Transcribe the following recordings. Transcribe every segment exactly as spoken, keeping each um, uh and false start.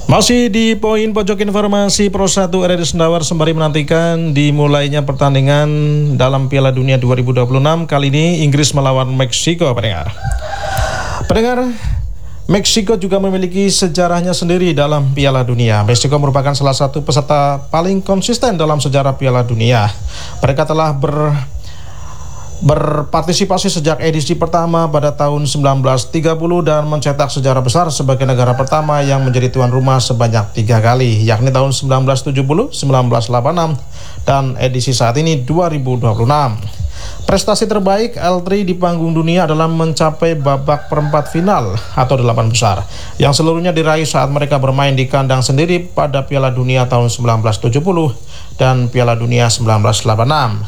Masih di poin pojok informasi, Pro satu R R I Sendawar sembari menantikan dimulainya pertandingan dalam Piala Dunia dua ribu dua puluh enam. Kali ini Inggris melawan Meksiko, pendengar. Pendengar, Meksiko juga memiliki sejarahnya sendiri dalam Piala Dunia. Meksiko merupakan salah satu peserta paling konsisten dalam sejarah Piala Dunia. Mereka telah ber berpartisipasi sejak edisi pertama pada tahun sembilan belas tiga puluh dan mencetak sejarah besar sebagai negara pertama yang menjadi tuan rumah sebanyak tiga kali, yakni tahun sembilan belas tujuh puluh, sembilan belas delapan puluh enam, dan edisi saat ini dua ribu dua puluh enam. Prestasi terbaik L tiga di panggung dunia adalah mencapai babak perempat final atau delapan besar, yang seluruhnya diraih saat mereka bermain di kandang sendiri pada Piala Dunia tahun sembilan belas tujuh puluh dan Piala Dunia sembilan belas delapan puluh enam.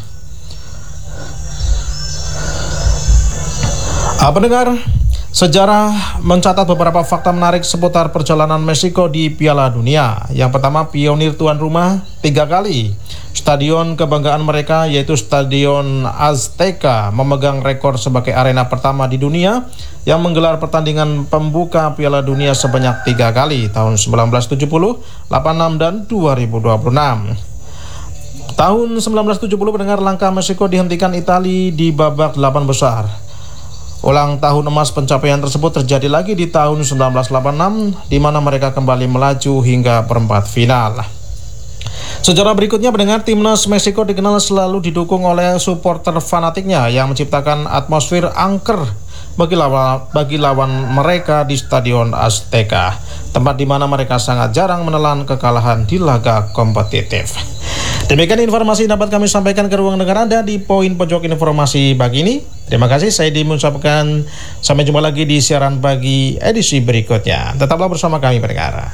Ah, pendengar, sejarah mencatat beberapa fakta menarik seputar perjalanan Meksiko di Piala Dunia. Yang pertama, pionir tuan rumah tiga kali. Stadion kebanggaan mereka yaitu Stadion Azteca memegang rekor sebagai arena pertama di dunia yang menggelar pertandingan pembuka Piala Dunia sebanyak tiga kali, tahun sembilan belas tujuh puluh, delapan puluh enam, dan dua ribu dua puluh enam. Tahun sembilan belas tujuh puluh, pendengar, langkah Meksiko dihentikan Italia di babak delapan besar. Ulang tahun emas pencapaian tersebut terjadi lagi di tahun sembilan belas delapan puluh enam, di mana mereka kembali melaju hingga perempat final. Sejarah berikutnya, pendengar, timnas Meksiko dikenal selalu didukung oleh supporter fanatiknya yang menciptakan atmosfer angker bagi lawan, bagi lawan mereka di Stadion Azteca, tempat di mana mereka sangat jarang menelan kekalahan di laga kompetitif. Demikian informasi dapat kami sampaikan ke ruang dengar Anda di poin pojok informasi pagi ini. Terima kasih, saya diucapkan sampai jumpa lagi di siaran pagi edisi berikutnya. Tetaplah bersama kami, pendengar.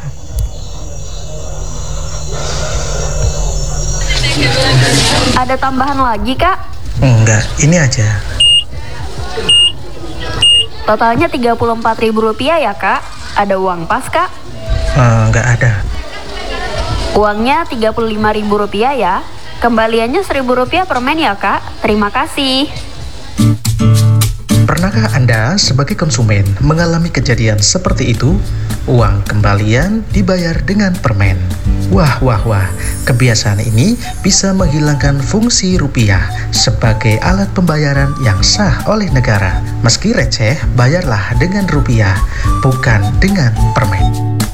Ada tambahan lagi, Kak? Enggak, ini aja. Totalnya tiga puluh empat ribu rupiah ya, Kak? Ada uang pas, Kak? Uh, enggak ada. Uangnya tiga puluh lima ribu rupiah ya. Kembaliannya seribu rupiah per men ya, Kak. Terima kasih. Pernahkah Anda sebagai konsumen mengalami kejadian seperti itu? Uang kembalian dibayar dengan permen. Wah, wah, wah. Kebiasaan ini bisa menghilangkan fungsi rupiah sebagai alat pembayaran yang sah oleh negara. Meski receh, bayarlah dengan rupiah, bukan dengan permen.